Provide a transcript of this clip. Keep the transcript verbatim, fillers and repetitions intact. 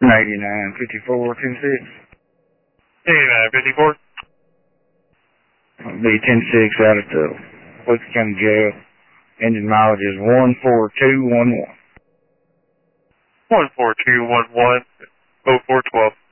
eighty-nine fifty-four ten six. eighty-nine fifty-four. It'll be ten six out at the Wicks County Jail. Engine mileage is one four two one one. one four two one one. oh four twelve.